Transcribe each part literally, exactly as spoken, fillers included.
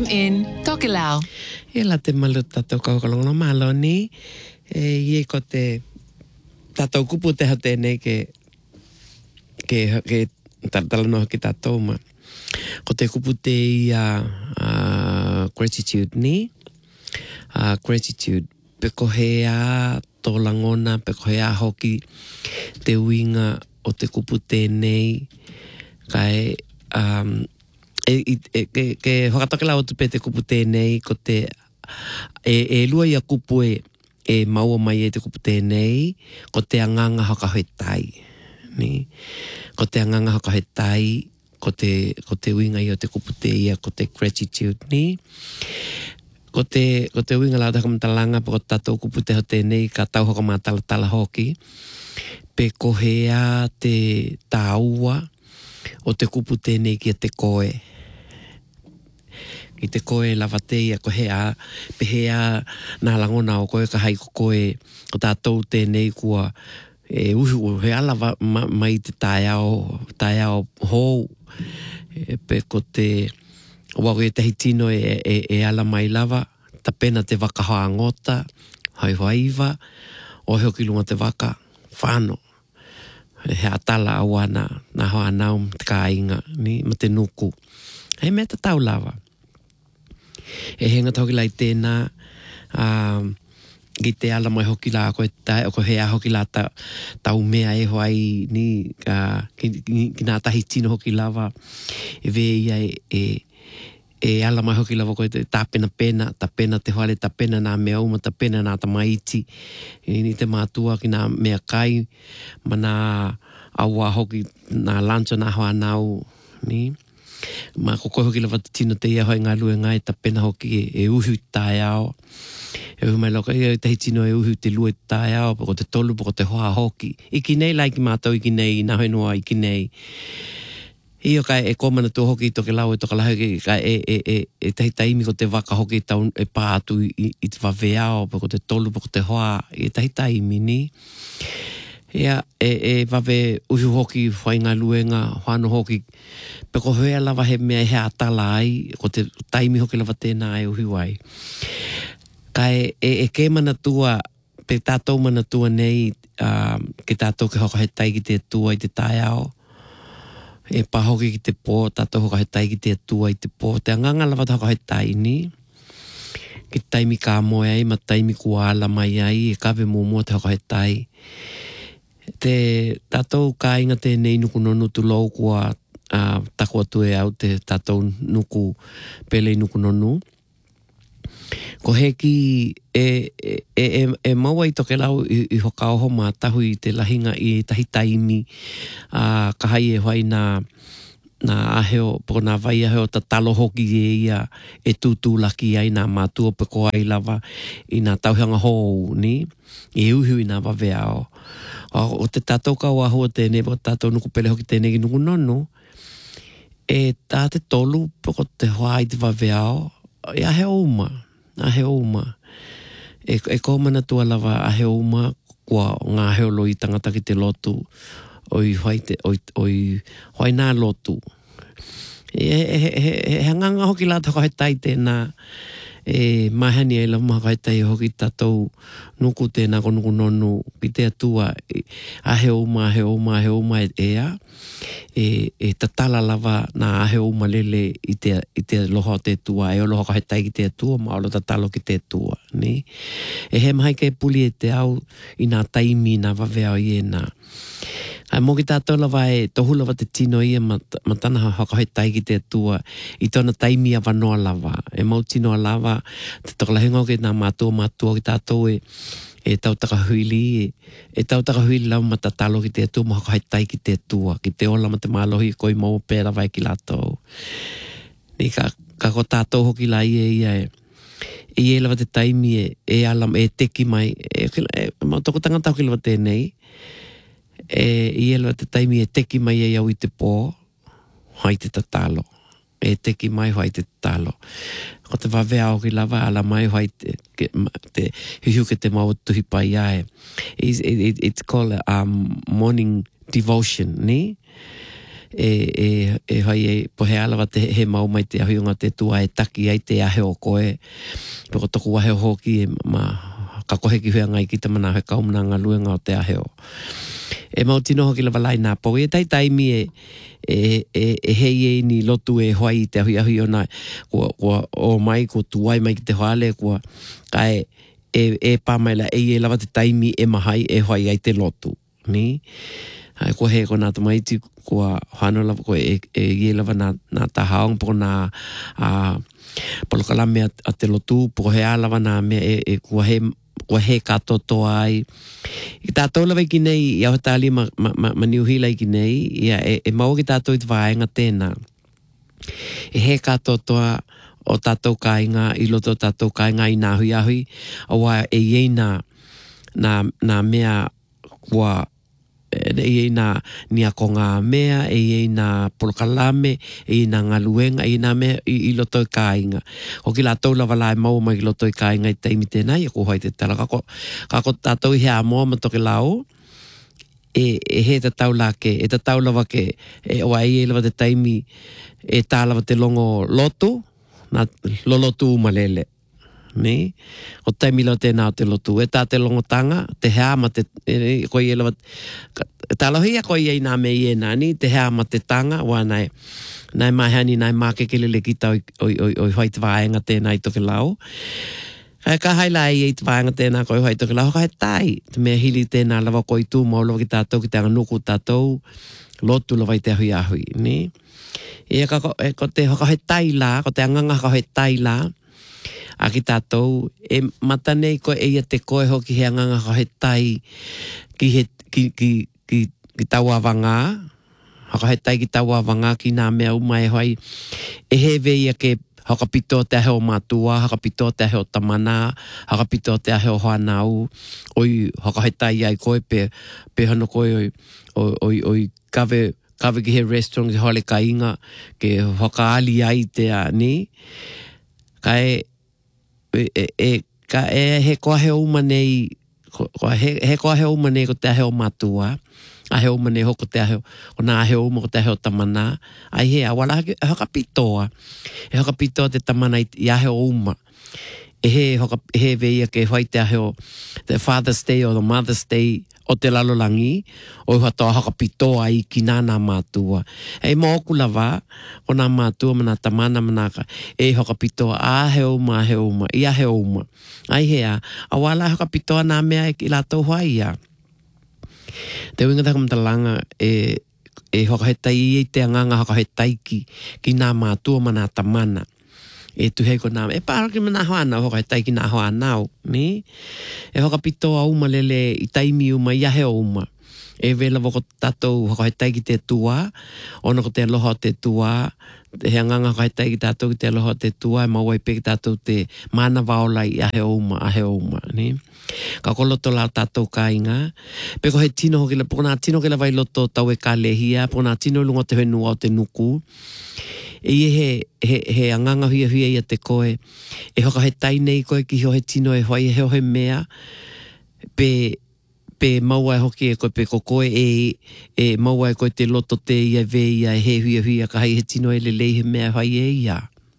M in Tokelau. Ela te malu tatou kaukalonga malo ni. E ie ko te tatou kupu te hate nei ke ke ke tala no ki tatou ma. Ko te kupu te ia uh, gratitude ni. Uh, gratitude. Peko hea tō langona, peko hea hoki te winga o te kupu te nei. Kai um, e, e, ke, ke hokatoke lau tu pe te kupu te nei ko te e, e lua ia kupu e, e maua mai e te kupu te nei ko te anganga haka hoi tai. Ni. Ko te anganga haka hoi tai ko te, ko te winga i o te kupu te ia ko te gratitude ni. Ko te, ko te winga lau takamatalaga po ko tatou kupu te ho te nei ka tau haka mātala tala hoki. Pe ko hea te tāua o te kupu te nei ki te koe. Ki te koe lava te ia ko hea, pe hea nā langona o koe ka hai ko koe o tātou te nei kua e uhu hea lava ma, mai te tāiao, tāiao hou. E, pe ko te wako e te hitino e, e, e ala mai lava, ta pena te waka hoa ngota, hai hoa iwa, o heo ki lunga te waka, whāno. He atala awa na, na hoa nau te ka inga, ni, ma te nuku. Hei mea ta tau lava. E henga toki lai tēnā, um, ki te ala mai hoki la koe tai, o ko hea hoki la ta, tau mea e hoai, ni, ka, ki, ki, ki nā tahi tino hoki lava, e vea ia e, e, e ala mai hoki lava koe te tā pena pena, tā pena te hoale, tā pena nā mea uma, tā pena nā ta maiti, e ni te mātua ki nā mea kai, ma nā aua hoki, nā lancho nā hoa nau, ni. Ma koko hoki lava te tino te ia hoi ngā lue ngai, tā pena hoki e, e uhu tāi ao. E uhu mai loka, e te hitino e uhu te lue tāi ao, pako te tolu, pako te hoa hoki. Iki nei lai ki mātou, iki nei, nā hoi noa, iki nei. Io kai e komana tu hoki i toke lau e toka lau kai e, e, e, e te taimi ko te waka hoki i tau e pātu i, i te waweao, pako te tolu, pako te hoa, e te taimi ni. Ia, e, e wawe uhu hoki whai ngā luenga, whāno hoki, peko hea lava he mea he atala ai, ko te taimi hoki lava tēnā e uhu ai. Kai e, e ke mana tua, pe tātou mana tua nei, uh, ke tātou ke hoka he tai ki te tua i te tai ao, e pahoki ki te pō, tātou hoka he tai ki te tua i te pō, te anganga lava te hoka he tai ni, ki taimi kā moe ai, ma taimi kua ala mai ai, e kawe mō mua te hoka he tai. Te tātou ka inga te nei nuku nonu tu lau kua uh, taku atu e au te tātou nuku pele nuku nonu. Ko heki e, e, e, e maua i toke lau i, i hoka oho mā tahu i te lahinga i tahi taimi uh, ka hai e hoai nā, nā aheo, poko nā vai aheo ta talo hoki e ia e tūtū laki ai nā mātua peko ai lava i nā tauhanga hou ni, i uhu i nā wawe ao. O, o te tātou kau ahua tēne, poko tātou nuku pele hoki tēne ki nuku nonu, e tā te tolu poko te hoa i te wawe ao, e aheo uma. Ahe uma. E, e komana tua lava ahe uma kua ngā heo loi tangata ki te lotu oi hoai te, oi, oi hoai nā lotu. E he, he, he, he hanganga hoki lata hoi tai tēnā e mahani e lau maha hoi tai hoki tātou nuku tēnā ko nuku nonu ki te atua e, ahe uma, ahe uma, ahe uma e ea. E, e tatala lava nā ahe uma lele i te, i te loho te tua, e o loho kahe tai ki te tua, ma olo tatalo ki te tua, ni? E he mahai ke puli e te au i nā taimi nā wawea o i e nā. Ai mō ki tātou lava e tohu lava te tino ia ma, ma tana haka hoi tai ki te tua i tōna taimi a wanoa lava. E mau tino a lava, te tokalahinga o ke nā mātua mātua ki tātou e e tautaka huili, e, e tautaka huili lau ma tatalo ki te tua, ma haka hai tai ki te tua, ki te ola ma te mālohi koi mau pēra vai ki lātou. Ni ka, ka ko tātou hoki la ia ia e, e e lava te taimi e, e alam, e teki mai, e, e, ma toko tangata hoki lava tēnei, e e lava te taimi e teki mai e au i te pō, hai te tatalo. E teki mai hoai te talo. Ko te wawea o ki lava ala mai hoai te, ke, te hiu ke te mau tuhi pai ai. It's, it, it's called a um, morning devotion, ni? e, e, e hai e pohe alawa te he mau mai te ahuyonga te tua e taki ai te ahe o koe. Peko toku ahe o hoki e ma ka kohe ki hua ngai ki te mana he kaumana ngā luenga o te ahe o. E mau tino hoki la walai nā pou. E tai taimi e, e, e, e hei e ni lotu e hoai te ahui ahui o nai. Kua, kua o mai, kua tuai mai ki te hoale, kua kai e, e pāmaila e e lawa te taimi e mahai e hoai ai te lotu. Ni? Hai kua he ko nā tamaiti, kua hano lava ko e, e e lava nā, nā tahaong, poko nā a, polokalame a, a te lotu, poko he alawa nā mea e, e kua he kua he katoto ai. I tātou lawa ki nei, i au tāli ma, ma, ma, ma niuhila ki nei, ia e, e mau ki tātou i te vāenga tēnā. E he katotoa o tātou kāinga, i loto tātou kāinga i nā hui ahui, awa e iei nā, nā, nā mea kua e iei nā nia ko ngā mea, e iei nā polokalame, e iei nā ngā luenga, e iei nā mea i, i loto i kāinga. O ki la tau lawa lai mau mai i loto i kāinga i teimi tēnā, i ko hoi te tala. Kako, kako tātou i hea moa ma toke lau, e, e he te tau la ke, e te tau lawa ke, e oa e lawa te teimi, e tā lawa te longo loto, nā lolotu umalele. Me, o taimi lau tēnā o te lotu. E tā te longotanga, te hea ma te, e, koi e lawa, tā lohia koi e nā me i e nāni, te hea ma te tanga, wā nai, nai mai hani, nai māke kelele ki tau oi, oi, oi hoi te vāenga tēnā i toke lau. Kai ka haila i e te vāenga tēnā koi hoi toke lau, kai tai, te mea hili tēnā lawa koi tū, mau lawa ki tātou, ki te anga nuku tātou, lotu lawa i te ahui ahui, ne? E ka ko, e, ko te hoka hoi tai la, ko te anganga hoka hoi tai la, a ki tātou, e matanei ko e ia te koe hoki he anganga ka he tai ki, he, ki, ki, ki, ki taua wangā, haka he tai ki taua wangā ki nā mea umai hoi, e he veia ke haka pito te ahe o mātua, haka pito te ahe o tamana, haka pito te ahe o hoanau, oi haka he tai ai koe pe, pe hano koe oi, oi, oi, oi kawe, kawe ki he restaurant ki hole ka inga, ke haka ali ai te a, ni, kai, E, e, e, ka e he koa he uma nei, ko, he, he koa he uma nei ko te ahe o mātua, a he uma nei hoko te ahe o, o nā ahe uma ko te ahe o tamana, ai he awala he hoka pitoa, he hoka pitoa te tamana i, i ahe o uma, e he hoka, he veia ke hoi te ahe o, the Father's Day o the Mother's Day, o te lalolangi, o iwa toa haka pitoa i ki nāna mātua. E mo oku lava, o nā mātua mana tamana manaka, e haka pitoa a he uma, a he uma, i a he uma. Ai hea, a wala haka pitoa nā mea i la tau hoi ia. Te winga taka mtalanga, e, e haka he tai i te anganga haka he taiki, ki nā mātua mana tamana. E tu hei ko nā, e pāraki mana hoa nau, hoka he tai ki nā hoa nau, me? E hoka pitoa uma lele i taimi uma, i ahe uma. E vela wako tātou hoka he tai ki te tua, ono ko te aloha te tua, he anganga hoka he tai ki tātou ki te aloha te tua, e mawai pe ki tātou te mana waola i ahe uma, ahe uma, ne? Ka koloto la tātou ka inga, pe ko he tino hoki la, poko nā tino ke la vai loto tau e ka lehia, poko nā tino lunga te whenua o te nuku, e he, he, he anganga huia huia ia te koe, e hoka he tai nei koe ki ho he tino e hoi, he ho he mea, pe, pe maua e hoki e koe, pe ko koe e, e maua e koe te loto te ia ve ia, e he huia huia ka hai he tino e le lei he mea hoi e ia.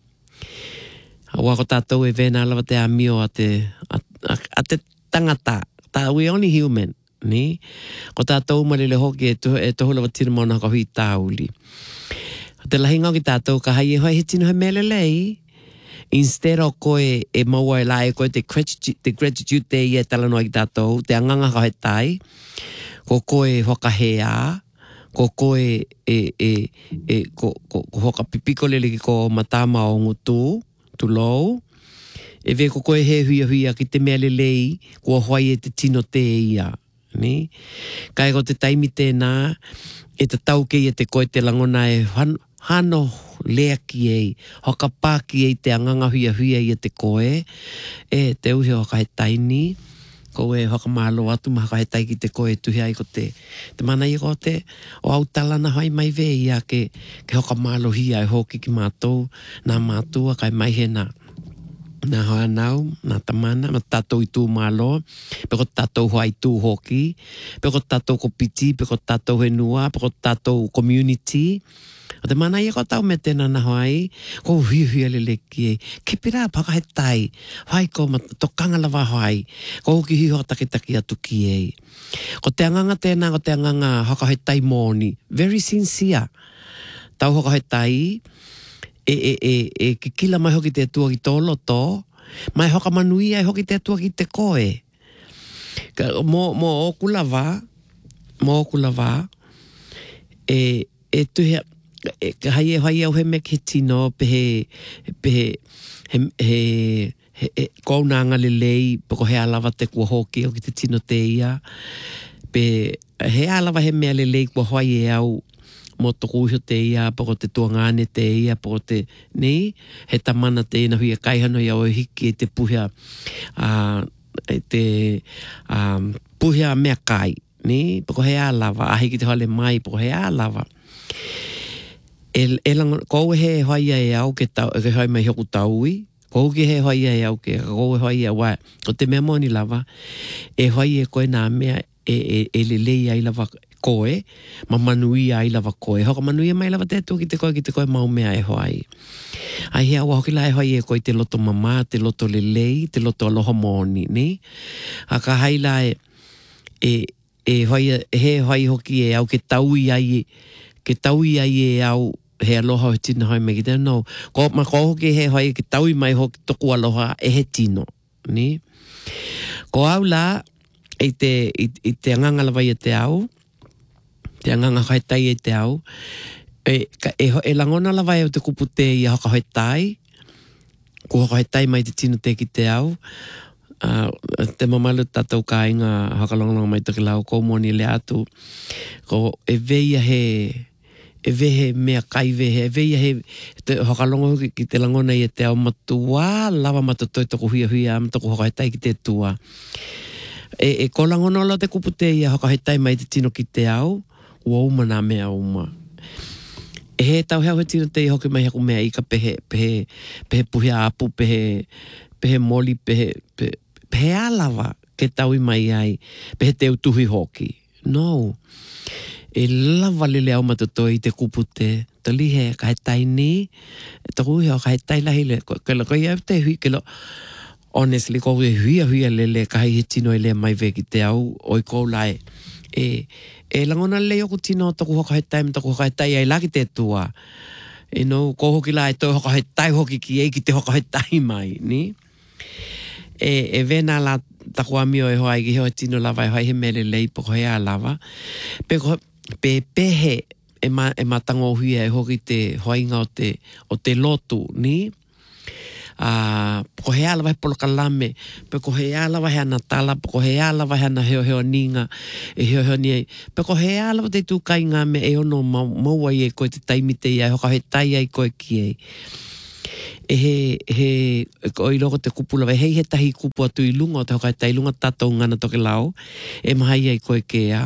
A wako tātou e vena alawa te amio a te, a, a, a te tangata, ta we only human, ni? Ko tātou malele hoki e, to, e tohu lawa tira mauna haka hui tāuli. Te lahinga o ki tātou ka hai e hoi he tino he mele lei. Instead o koe e maua e lae koe te gratitude, te gratitude te ia talanoa ki tātou, te anganga ka he tai, ko koe hoka hea, ko koe e, e, e ko, ko, ko hoka pipiko lele ki ko matama o ngutu, tu lou, e ve ko koe he huia huia ki te mele lei, ko hoi e te tino te ia, ni? Kai ko te taimi tēnā, e te tau ke e te koe te langona e han, hano lea ki ei, hoka pā ki ei te anganga huia huia i te koe, e te uhi hoka he taini, ko e hoka mālo atu ma hoka he tai ki te koe tuhi ai ko te, te mana i ko te, o au talana hai mai ve ia ke, ke hoka mālo hia e hoki ki mātou, nā mātua kai mai he nā. na hoa nau, na tamana, ma tatou i tū malo, pe ko tatou hoa i tū hoki, pe ko tatou ko piti, pe ko tatou he nua, pe ko tatou community. O te mana ia ko tau me tēnā na hoa i, ko hui hui ale leki e, ke pira paka he tai, hai ko ma tokanga lawa hoa i, ko hoki hui hoa takitaki atu ki e. Ko te anganga tēnā, ko te anganga haka he tai mōni, very sincere. Tau haka he tai, e, e, e, e ki kila mai hoki te tua ki tō loto, mai hoka manui ai hoki te tua ki te koe. Ka, mō, mō oku lawa, mō oku lawa, e, e tuhia, e, ka hai e hai au he me ki tino, pe he, pe he, he, he, he, he kounanga le lei, poko he alawa te kua hoki, o ki te tino te ia, pe he alawa he mea le lei kua hoi e au, mo toku iho te ia, poko te tuangane te ia, poko te, ni, he tamana te ina hui a kaihano ia o hiki e te puhia, uh, e te um, puhia mea kai, ni, poko he alawa, ahi ki te hale mai, poko he alawa. E, e lang, kou he hoia e au ke tau, ke hoi mai hoku taui, kou ki he hoia e au ke, kou he hoia wai, o te mea moni lava, e hoia e koe nā mea, e, e, e le lei ai lava koe, ma manui ai lava koe. Hoka manui mai lava te tu ki te koe, ki te koe mau mea e hoai. Ai hea wa hoki la e hoi e koe te loto mama, te loto lelei, te loto aloha moni, ni? Haka hai la e, e, e hoi, he hoi hoki e au ke taui ai, ke taui ai e au he aloha o tina hoi me ki te no. Ko, ma ko hoki he hoi ke taui mai hoki toku aloha e he tino, ni? Ko au la, e te, i, i te anganga lawa i te au, te anganga kai tai e te au, e, ka, e, e langona lawa e o te kupu te i haka hoi tai, ko haka hoi tai mai te tino te ki te au, uh, te mamalu tatou ka inga haka longalonga mai toki lau, ko moni le atu, ko e veia he, e vehe mea kai vehe, e veia he, te haka longa ki, ki te langona i te au matua, lawa matatoi toko huia huia, matoko haka hoi tai ki te tua. E, e ko langona la te kupu te i haka hoi tai mai te tino ki te au, ua uma nā mea uma. E he tau hea tino te i hoki mai haku mea ika pehe, pehe, pehe puhia apu, pehe, pehe moli, pehe, pehe, pehe alawa ke tau i mai ai, pehe te utuhi hoki. No. E lava lele au matatoi te kupu te, ta lihe ka he tai ni, e ta kuhi ka he tai lahi le, ke la kai au te hui, ke la, honestly, ko e huia huia lele ka hei he tino e le mai ve ki te au, oi kou lai, e, e langona le oku tino taku hoka he tai, taku hoka he tai ai laki te tua. E no, ko hoki la e toi hoka he tai hoki ki e ki te hoka he tai mai, ni? E, e vena la taku amio e hoa i ki heo tino lava e hoa he mele lei poko he a lava. Pe, pe pehe e ma, e ma tango huia e hoki te hoinga o te, o te lotu, ni? Uh, ko he ala vai polo kalame, pe ko he ala vai ana tala, pe ko he ala vai ana heo heo ninga, e heo heo ni, pe ko he ala vai te tu kai ngā me e ono maua i e koe te taimite i ai, hoka he tai ai koe ki ei. E he, he, ko i loko te kupula vai, hei he tahi kupu atu i lunga, o te hoka he tai lunga tatou ngana toke lau, e mahai ai koe ke a,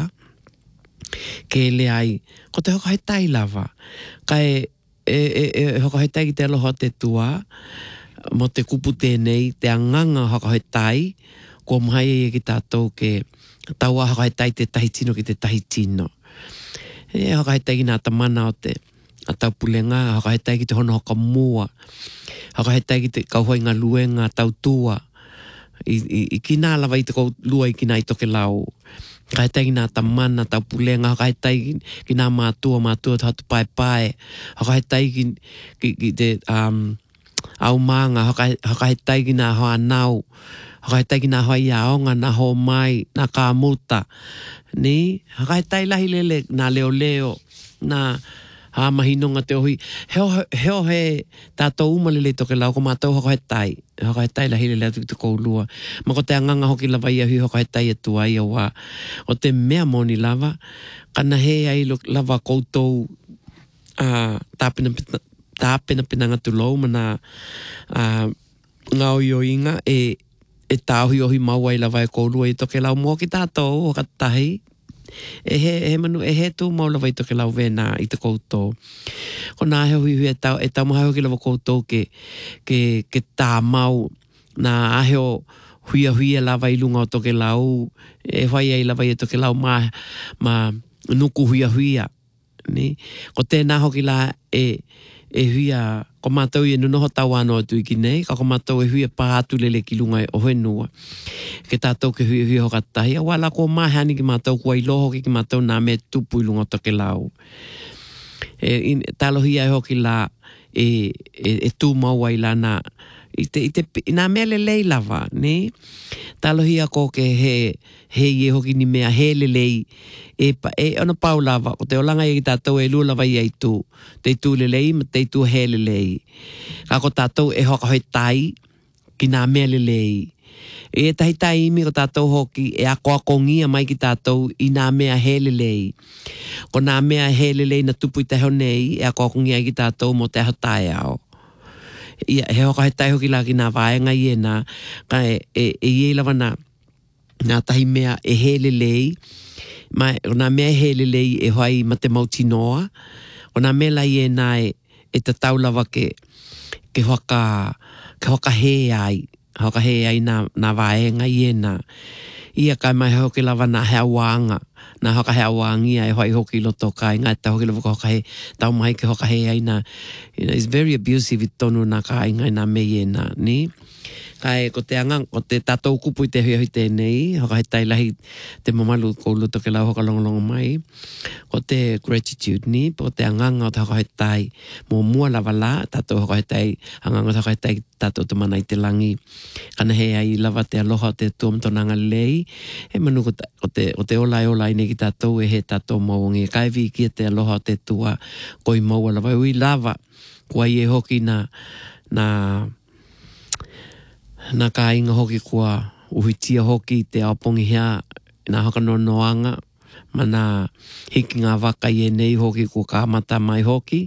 ke le ai, ko te hoka he tai lava, ka e, e, e, e hoka he tai ki te aloha te tua, mo te kupu tēnei, te anganga haka hoi tai, ko mahai e ki tātou ke taua haka hoi tai te tahi tino ki te tahi tino. E haka hoi tai ki nā tamana o te a tau pulenga, haka hoi tai ki te hono haka mua, haka hoi tai ki te kauhoi ngā luenga tau tua, i, i, i ki nā lawa i te kou lua i ki nā i toke lau. Haka hoi tai ki nā tamana, tau pulenga, haka hoi tai ki, ki nā mātua, mātua te hatu pai pai, haka hoi tai ki, ki, ki te, um, au manga, haka, haka he taiki nā hoa nau, haka he taiki nā hoa iaonga, nā ho mai, nā kā muta. Ni, haka he tai lahi lele, nā leo leo, nā ha mahinonga te ohi. Heo, heo he tātou umalele toke lau, ko mātou haka he tai. Haka he tai lahi lele atu ki te koulua. Ma ko te anganga hoki lava ia hui haka he tai atu ai awa. O te mea moni lava, kana he ai lava koutou uh, tāpina pita, tā pena penanga tu lau mana uh, ngā oi o inga e, e tāhui ohi maua i lawa e kourua i toke lau mua ki tātou o katahi e he, he manu e he tū mau lawa i toke lau vena i te koutou ko nā he hui hui e tau e tau maha hoki lawa koutou ke, ke, ke tā mau na aheo huia huia lava i lunga o toke lau, e whai ai lava i toke lau ma, ma nuku huia huia. Ni? Ko tēnā hoki la e, e huia, ko mātou i e nunoho tau anō atu i ki nei, ka ko mātou e huia pātu lele ki lunga o whenua. Ke tātou ke huia huia hoka tahi, a wala ko mahani ki mātou kua i loho ki ki mātou nā me tupu i lunga o toke lau. E, in, talohia e hoki la e, e, e tū mau ai la na I te, i te, i nā mea lelei lava, ne? Talohia ko ke he, he i e hoki ni mea he lelei, e, pa, e ona pau lava, o te olanga i tātou e lua lava i ai tū, te tū lelei, ma te tū he lelei. Ka ko tātou e hoka hoi tai, ki nā mea lelei. E tahi tai imi ko tātou hoki, e ako ako ngia mai ki tātou i nā mea he lelei. Ko nā mea he lelei na tupu i te heo nei, e ako ako ngia ki tātou mo te heo tai ao. Ia, he hoka he tai hoki la ki nā vaenga i e nā, ka e, e, e i lawa nā, nā tahi mea e he lelei, ma nā mea he lelei e hoai ma te mautinoa, o nā mea lai e nā e, e te tau lawa ke, ke hoka, ke hoka he ai, hoka he ai nā, nā vaenga i e nā. Ia kai mai hoki lawa nā hea wanga, nā hoka hea wangia e hoai hoki loto kai, ngā ta hoki lawa ka hoka he, tau mai ke hoka he ai nā, you know, it's very abusive i tonu nā kai ngai nā mei e nā, ni? Kai ko te anga, ko te tātou kupu i te hui hui tēnei, hoka he tailahi te mamalu ko luto ke lau hoka longolongo mai, ko te gratitude ni, po te anganga o te hoka he tai mō mua lava la, tātou hoka he tai, anganga o te hoka he tai tātou te mana i te langi, kana he ai lava te aloha o te tuamtonanga lei, he manu ko te, o te, o te olai olai nei ki tātou e he tātou maungi, e kai vi ki te aloha o te tua, koi maua lava, ui lava, kua i e hoki na, na, nā ka inga hoki kua uhitia hoki te aopongi hea nā hoka no noanga ma nā hiki ngā waka i e nei hoki kua ka amata mai hoki.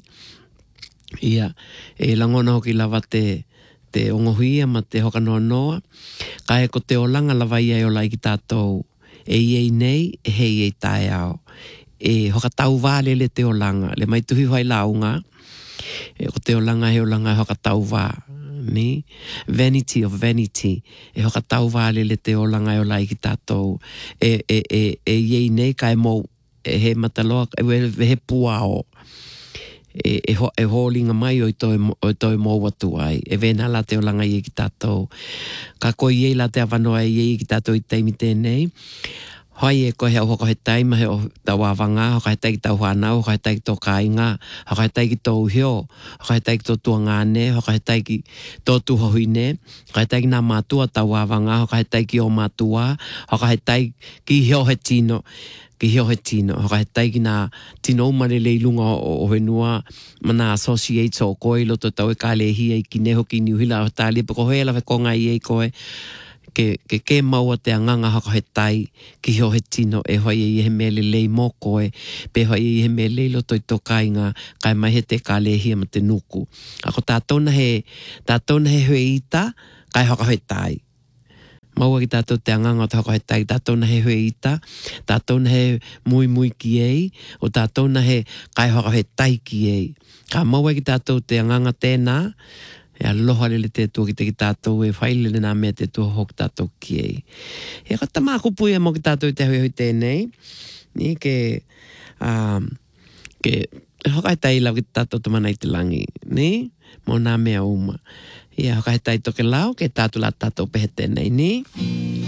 Ia, e langona hoki lava te, te ongohuia ma te hoka no noa. Ka e ko te olanga lava i ai o lai ki tātou e i ei nei e hei ei tae ao. E hoka tau wāle le te olanga, le mai tuhi hoai launga. E ko te olanga he olanga e hoka tau wā. Ni? Vanity of vanity. E hoka tau wāle le te olanga e o lai ki tātou. E, e, e, e iei nei kai mō e he mataloa, e he puao. E, e, ho, e holinga mai o i toi, o i toi mō watu ai. E vena la te olanga iei ki tātou. Ka ko iei la te awanoa iei ki tātou i teimi tēnei. Hoi e ko he hoko he taima he o tau awanga, hoko he tai ki tau whanau, hoko he tai ki tō kāinga, hoko he tai ki tō uhio, hoko he tai ki tō tuangane, hoko he tai ki tō tuhohuine, hoko he tai ki nā mātua tau awanga, hoko he tai ki o mātua, hoko he tai ki hio he tino, ki hio he tino, hoko he tai ki nā tino umare leilunga o, o whenua, mana associates o koe, loto tau e kā lehia i ki neho ki niuhila o tālia, pako hoi alawe konga i ei koe, ke ke ke maua te anganga haka he tai ki ho he tino e hoi e he mele lei moko e pe hoi e he mele loto i tō kainga kai mai he te ka lehia ma te nuku. Ako tātona he tātona he hoi ita kai haka he tai. Maua ki tātou te anganga o te haka he tai tātona he hoi ita, tātona he mui mui ki ei o tātona he kai haka he tai ki ei. Ka maua ki tātou te anganga tēnā e aloha lele te tua ki te ki tātou e whaile le nā mea te tua hok tātou ki ei. E kata mā kupui e mo ki tātou i te hui hui tēnei, ni ke, um, ke hoka he tai lau ki tātou te mana i te langi, ni, mo nā mea uma. Ia hoka he tai toke lau, ke tātou la tātou pehe tēnei, ni.